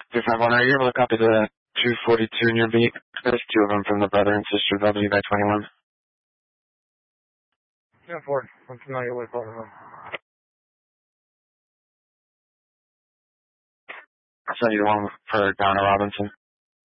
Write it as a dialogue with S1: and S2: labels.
S1: 251, are you able to copy the 242 in your beat? There's two of them from the brother and sister W by 21.
S2: Yeah, Ford. I'm familiar with both of them.
S1: I'll send you the one for Donna Robinson.